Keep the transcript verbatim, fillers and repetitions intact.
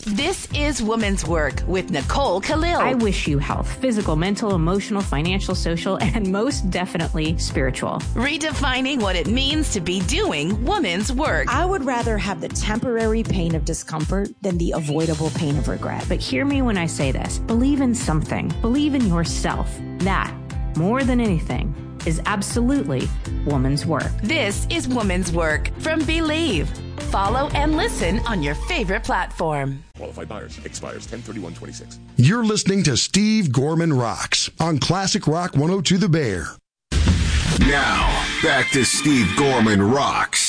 This is Woman's Work with Nicole Khalil. I wish you health, physical, mental, emotional, financial, social, and most definitely spiritual. Redefining what it means to be doing woman's work. I would rather have the temporary pain of discomfort than the avoidable pain of regret. But hear me when I say this. Believe in something. Believe in yourself. That, more than anything, is absolutely woman's work. This is Woman's Work from Believe. Follow and listen on your favorite platform. Qualified buyers. Expires ten thirty-one twenty-six. You're listening to Steve Gorman Rocks on Classic Rock one oh two The Bear. Now, back to Steve Gorman Rocks.